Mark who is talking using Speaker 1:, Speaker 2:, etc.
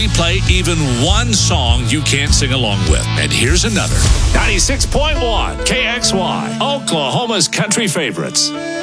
Speaker 1: we play even one song you can't sing along with. And here's another. 96.1 KXY, Oklahoma's country favorites.